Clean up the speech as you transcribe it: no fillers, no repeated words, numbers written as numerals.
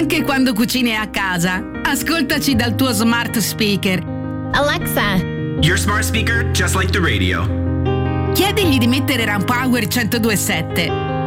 anche quando cucini a casa. Ascoltaci dal tuo smart speaker. Alexa, your smart speaker just like the radio. Chiedigli di mettere Rampower 102.7.